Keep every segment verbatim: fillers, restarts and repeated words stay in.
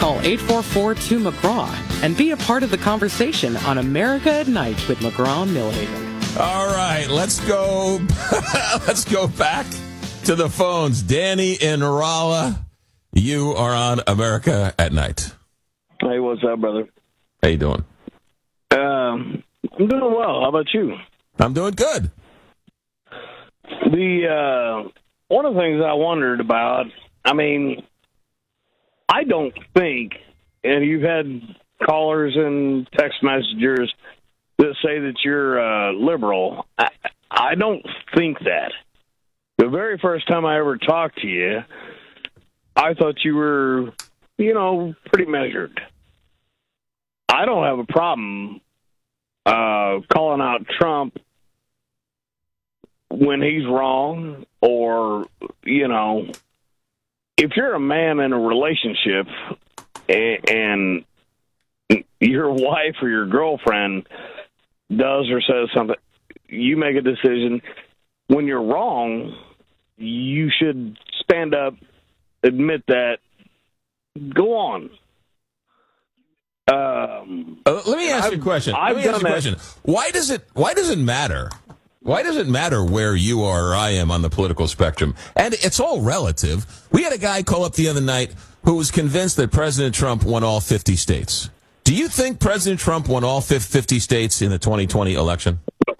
Call eight four four two McGraw and be a part of the conversation on America at Night with McGraw and Millhaven. All right, let's go. Let's go back to the phones. Danny in Rolla, you are on America at Night. Hey, what's up, brother? How you doing? Um, I'm doing well. How about you? I'm doing good. The uh, one of the things I wondered about, I mean, I don't think, and you've had callers and text messengers that say that you're uh, liberal. I, I don't think that. The very first time I ever talked to you, I thought you were, you know, pretty measured. I don't have a problem uh, calling out Trump when he's wrong, or, you know, if you're a man in a relationship and, and your wife or your girlfriend does or says something, you make a decision. When you're wrong, you should stand up, admit that, go on. Um, uh, let me ask I've, you a question. I've let me ask you a that. question. Why does it? Why does it matter? Why does it matter where you are or I am on the political spectrum? And it's all relative. We had a guy call up the other night who was convinced that President Trump won all fifty states. Do you think President Trump won all fifty states in the twenty twenty election?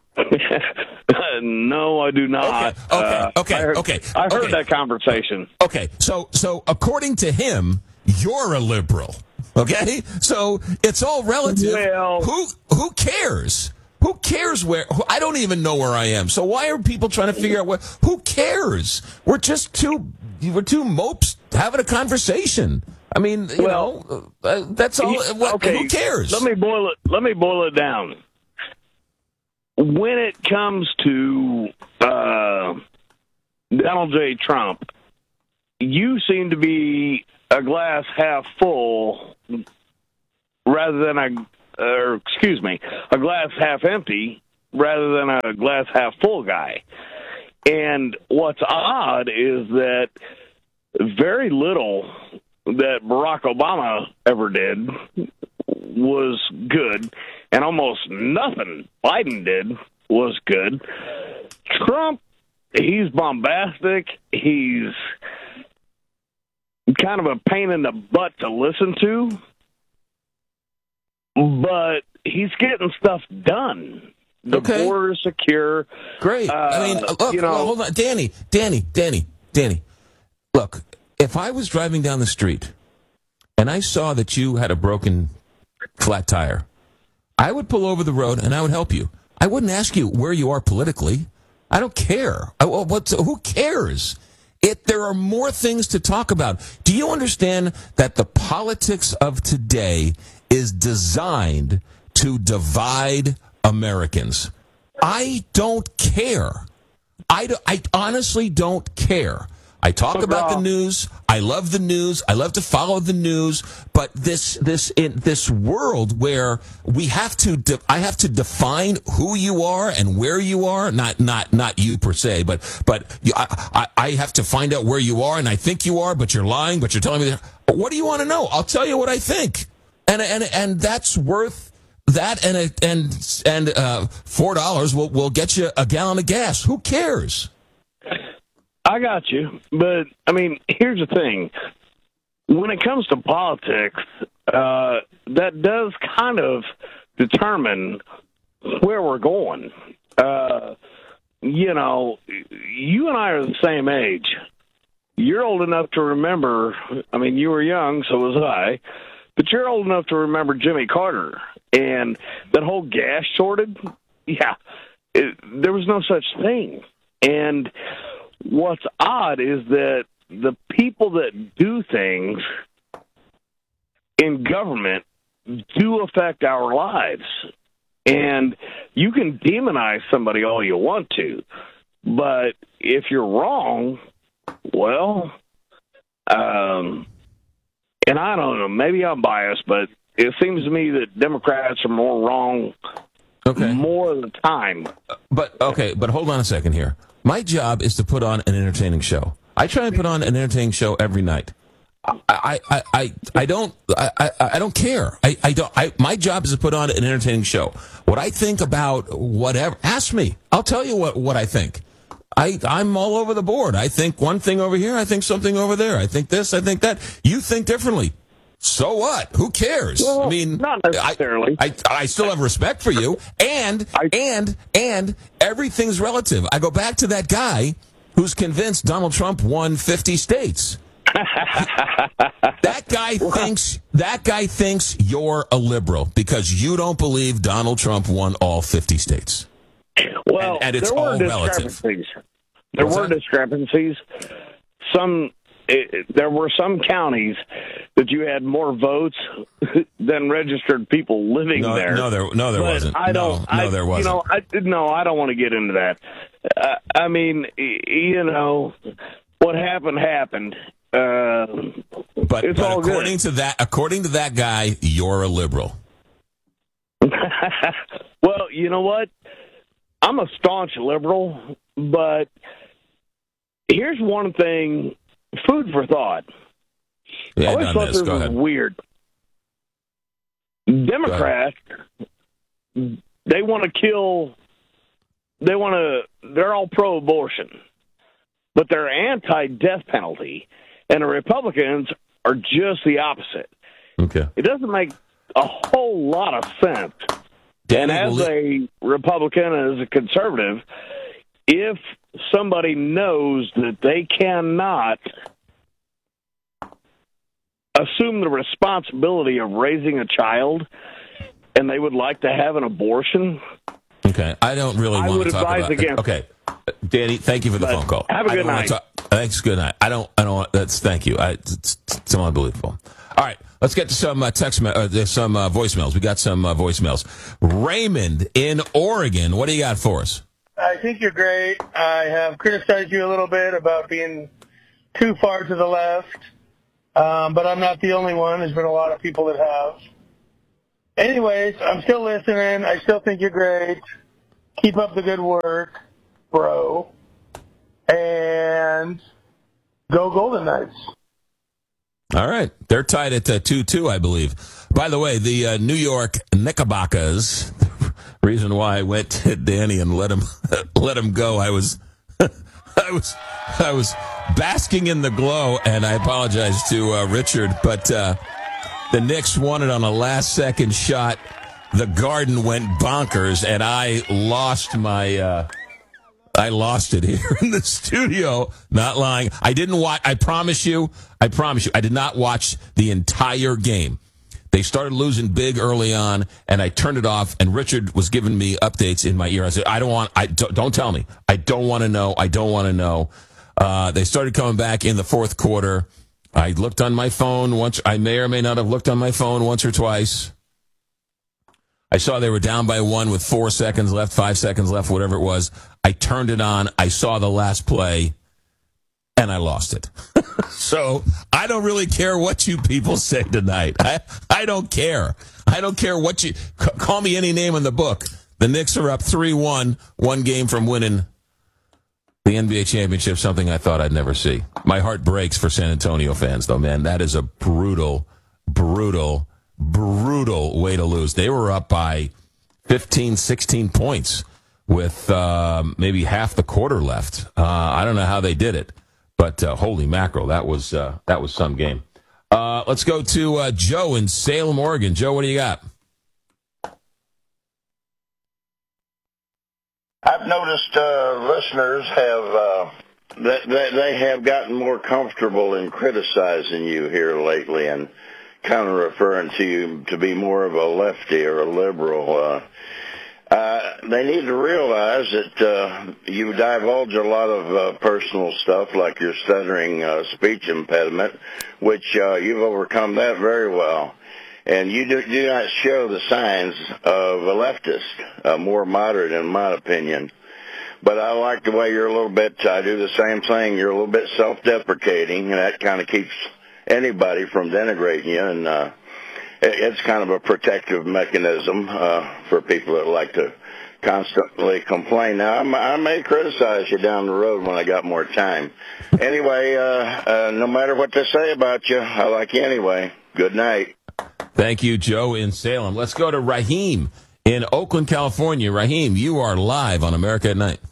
No, I do not. Okay, okay, uh, okay, I heard, okay. I heard okay. that conversation. Okay, so so according to him, you're a liberal. Okay, so it's all relative. Well, who who cares? Who cares where? Who, I don't even know where I am. So why are people trying to figure out what? Who cares? We're just two. We're two mopes having a conversation. I mean, you well, know, uh, that's all. What, okay, who cares? Let me boil it. Let me boil it down. When it comes to uh, Donald J. Trump, you seem to be a glass half full rather than a, or excuse me, a glass half empty rather than a glass half full guy. And what's odd is that very little that Barack Obama ever did was good, and almost nothing Biden did was good. Trump, he's bombastic. He's kind of a pain in the butt to listen to, but he's getting stuff done. The Okay. border is secure. Great. Uh, I mean, look, you know, well, hold on. Danny, Danny, Danny, Danny. Look, if I was driving down the street and I saw that you had a broken flat tire, I would pull over the road and I would help you. I wouldn't ask you where you are politically. I don't care. I, what's, who cares? It, there are more things to talk about. Do you understand that the politics of today is designed to divide Americans? I don't care. I, do, I honestly don't care. I talk about the news. I love the news. I love to follow the news. But this, this, in this world where we have to, de- I have to define who you are and where you are. Not, not, not you per se, but, but you, I, I, I have to find out where you are, and I think you are, but you're lying. But you're telling me that. What do you want to know? I'll tell you what I think, and and and that's worth that. And a, and and uh, four dollars will will get you a gallon of gas. Who cares? I got you, but I mean, here's the thing: when it comes to politics, uh, that does kind of determine where we're going. Uh, you know, you and I are the same age. You're old enough to remember. I mean, you were young, so was I. But you're old enough to remember Jimmy Carter and that whole gas shortage. Yeah, it, there was no such thing, and what's odd is that the people that do things in government do affect our lives. And you can demonize somebody all you want to, but if you're wrong, well, um, and I don't know, maybe I'm biased, but it seems to me that Democrats are more wrong Okay. more of the time. But okay, but hold on a second here. My job is to put on an entertaining show. I try and put on an entertaining show every night. I, I, I, I don't I, I, I don't care. I, I don't. I, my job is to put on an entertaining show. What I think about whatever, ask me. I'll tell you what, what I think. I, I'm all over the board. I think one thing over here. I think something over there. I think this. I think that. You think differently. So what? Who cares? Well, I mean, not necessarily. I, I, I still have respect for you, and I, and and everything's relative. I go back to that guy who's convinced Donald Trump won fifty states. That guy thinks that guy thinks you're a liberal because you don't believe Donald Trump won all fifty states. Well, and, and it's there were all relative. discrepancies. There What's were that? discrepancies. Some it, there were some counties that you had more votes than registered people living No, there. no, there, no, there But wasn't. I don't. no, I, no, there wasn't. You know, I no, I don't want to get into that. Uh, I mean, you know, what happened happened. Uh, but it's but all according good. to that, according to that guy, you're a liberal. Well, you know what? I'm a staunch liberal, but here's one thing, food for thought. Yeah, I always done thought this. this Go was ahead. weird. Democrats, they want to kill, they want to, they're all pro-abortion, but they're anti-death penalty, and the Republicans are just the opposite. Okay. It doesn't make a whole lot of sense. Danny, And as will a Republican, as a conservative, if somebody knows that they cannot assume the responsibility of raising a child and they would like to have an abortion, Okay, I don't really I want would to talk advise about. against Okay, Danny, thank you for the But phone call. have a I good don't wanna night. Talk, thanks. Good night. I don't. I don't. Want, that's. Thank you. I, it's, it's unbelievable. All right, let's get to some uh, text. Me- uh, there's some uh, voicemails. We got some uh, voicemails. Raymond in Oregon. What do you got for us? I think you're great. I have criticized you a little bit about being too far to the left, um, but I'm not the only one. There's been a lot of people that have. Anyways, I'm still listening. I still think you're great. Keep up the good work, bro. And go Golden Knights. All right, they're tied at uh, two two, I believe. By the way, the uh, New York Knickerbockers. Reason why I went to Danny and let him let him go. I was I was I was basking in the glow, and I apologize to uh, Richard, but uh, the Knicks won it on a last second shot. The Garden went bonkers, and I lost my uh, I lost it here in the studio. Not lying. I didn't watch. I promise you. I promise you. I did not watch the entire game. They started losing big early on, and I turned it off, and Richard was giving me updates in my ear. I said, I don't want, I don't, don't tell me. I don't want to know. I don't want to know. Uh, they started coming back in the fourth quarter. I looked on my phone once. I may or may not have looked on my phone once or twice. I saw they were down by one with four seconds left, five seconds left, whatever it was. I turned it on. I saw the last play, and I lost it. So I don't really care what you people say tonight. I, I don't care. I don't care what you c- call me any name in the book. The Knicks are up three one, one game from winning the N B A championship, something I thought I'd never see. My heart breaks for San Antonio fans, though, man. That is a brutal, brutal, brutal way to lose. They were up by fifteen, sixteen points with uh, maybe half the quarter left. Uh, I don't know how they did it. But uh, holy mackerel, that was uh, that was some game. Uh, let's go to uh, Joe in Salem, Oregon. Joe, what do you got? I've noticed uh, listeners have uh, that they, they have gotten more comfortable in criticizing you here lately, and kind of referring to you to be more of a lefty or a liberal. Uh, Uh, they need to realize that uh, you divulge a lot of uh, personal stuff, like your stuttering uh, speech impediment, which uh, you've overcome that very well. And you do, do not show the signs of a leftist, uh, more moderate in my opinion. But I like the way you're a little bit, I do the same thing, you're a little bit self-deprecating, and that kind of keeps anybody from denigrating you, and uh, it's kind of a protective mechanism uh, for people that like to constantly complain. Now, I'm, I may criticize you down the road when I got more time. Anyway, uh, uh, no matter what they say about you, I like you anyway. Good night. Thank you, Joe in Salem. Let's go to Raheem in Oakland, California. Raheem, you are live on America at Night.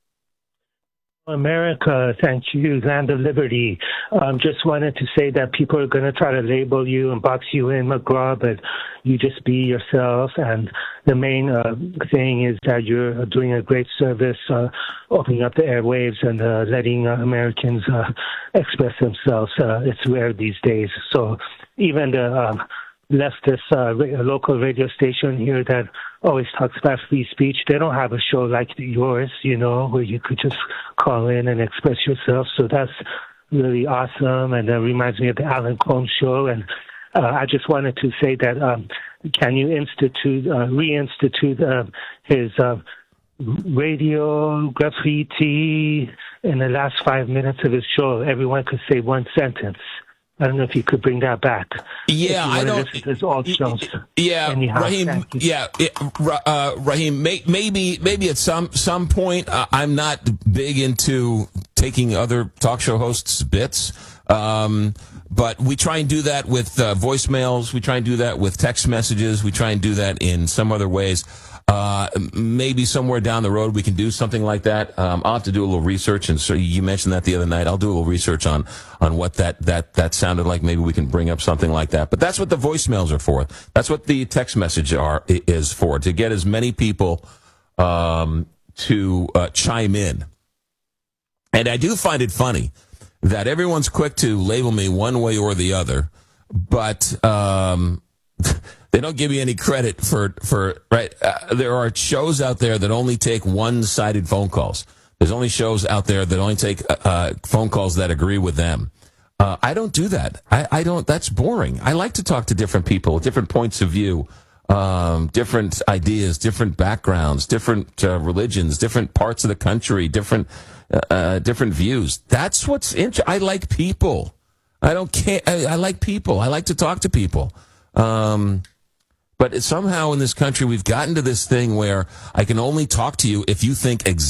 America, thank you, land of liberty. Um, just wanted to say that people are going to try to label you and box you in, McGraw, but you just be yourself. And the main uh, thing is that you're doing a great service, uh, opening up the airwaves and uh, letting uh, Americans uh, express themselves. Uh, it's rare these days. So even the um, leftist uh, ra- local radio station here that always talks about free speech, they don't have a show like yours, you know, where you could just call in and express yourself. So that's really awesome, and that reminds me of the Alan Colmes show. And uh, I just wanted to say that um, can you institute, uh, reinstitute uh, his uh, radio graffiti in the last five minutes of his show? Everyone could say one sentence. I don't know if you could bring that back. Yeah, I don't. There's all shows. Yeah, Anyhow, Raheem. Yeah, it, uh, Raheem. May, maybe, maybe at some some point, uh, I'm not big into taking other talk show hosts' bits, um, but we try and do that with uh, voicemails. We try and do that with text messages. We try and do that in some other ways. Uh, maybe somewhere down the road we can do something like that. Um, I'll have to do a little research, and so you mentioned that the other night. I'll do a little research on, on what that, that, that sounded like. Maybe we can bring up something like that. But that's what the voicemails are for. That's what the text message are is for, to get as many people um, to uh, chime in. And I do find it funny that everyone's quick to label me one way or the other, but um, they don't give me any credit for, for right. Uh, there are shows out there that only take one-sided phone calls. There's only shows out there that only take uh, phone calls that agree with them. Uh, I don't do that. I, I don't. That's boring. I like to talk to different people, different points of view, um, different ideas, different backgrounds, different uh, religions, different parts of the country, different uh, different views. That's what's interesting. I like people. I don't care. I, I like people. I like to talk to people. Um, But somehow in this country, we've gotten to this thing where I can only talk to you if you think exactly